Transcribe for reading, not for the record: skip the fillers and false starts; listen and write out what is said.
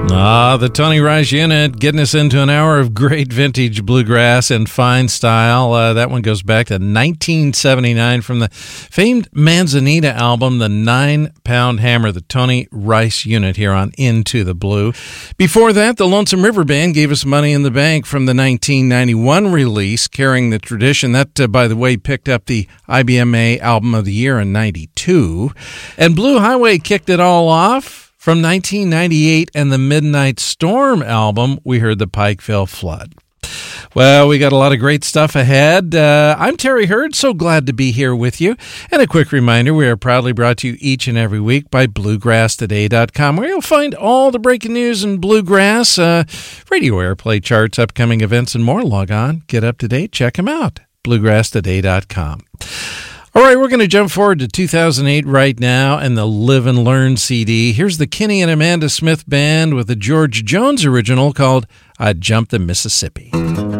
The Tony Rice Unit getting us into an hour of great vintage bluegrass and fine style. That one goes back to 1979 from the famed Manzanita album, The 9-Pound Hammer, the Tony Rice Unit here on Into the Blue. Before that, the Lonesome River Band gave us Money in the Bank from the 1991 release, carrying the tradition. That, by the way, picked up the IBMA Album of the Year in 92. And Blue Highway kicked it all off. From 1998 and the Midnight Storm album, we heard the Pikeville Flood. Well, we got a lot of great stuff ahead. I'm Terry Hurd, so glad to be here with you. And a quick reminder, we are proudly brought to you each and every week by BluegrassToday.com, where you'll find all the breaking news in bluegrass, radio airplay charts, upcoming events, and more. Log on, get up to date, check them out, BluegrassToday.com. All right, we're going to jump forward to 2008 right now and the Live and Learn CD. Here's the Kenny and Amanda Smith Band with a George Jones original called I Jumped the Mississippi.